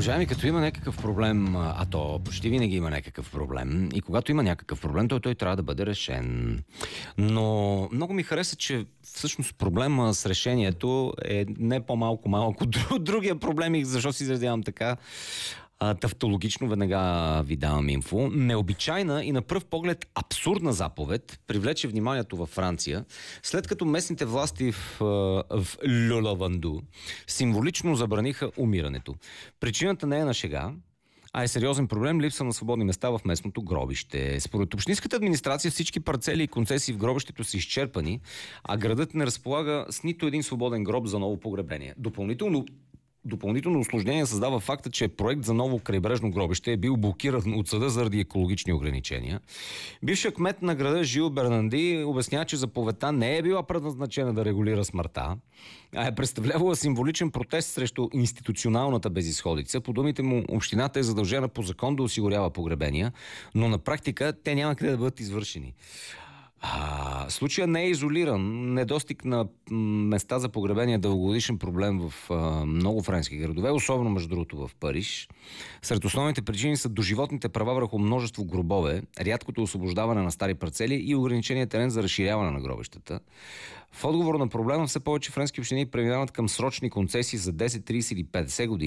Уважаеми, като има някакъв проблем, а то почти винаги има някакъв проблем, и когато има някакъв проблем, той трябва да бъде решен. Но много ми хареса, че всъщност проблема с решението е не по-малко малко другия проблем, и защо си изразявам така. Тавтологично веднага ви давам инфо. Необичайна и на пръв поглед абсурдна заповед привлече вниманието във Франция, след като местните власти в Льолаванду символично забраниха умирането. Причината не е на шега, а е сериозен проблем — липса на свободни места в местното гробище. Според общинската администрация всички парцели и концесии в гробището са изчерпани, а градът не разполага с нито един свободен гроб за ново погребение. Допълнително усложнение създава факта, че проект за ново крайбрежно гробище е бил блокиран от съда заради екологични ограничения. Бившият кмет на града Жил Бернанди обяснява, че заповедта не е била предназначена да регулира смъртта, а е представлявала символичен протест срещу институционалната безизходица. По думите му, общината е задължена по закон да осигурява погребения, но на практика те няма къде да бъдат извършени. Случая не е изолиран. Недостиг на места за погребение е дългогодишен проблем в много френски градове, особено между другото в Париж. Сред основните причини са доживотните права върху множество гробове, рядкото освобождаване на стари парцели и ограничения терен за разширяване на гробищата. В отговор на проблема все повече френски общини преминават към срочни концесии за 10, 30 или 50 години.